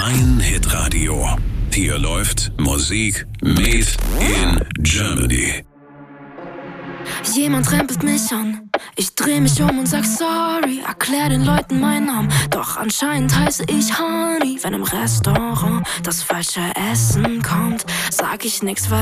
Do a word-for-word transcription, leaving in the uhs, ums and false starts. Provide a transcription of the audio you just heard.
Dein Hitradio. Hier läuft Musik made in Germany. Jemand rempelt mich an, ich dreh mich um und sag sorry, erklär den Leuten meinen Namen, doch anscheinend heiße ich Honey. Wenn im Restaurant das falsche Essen kommt, sag ich nix, weil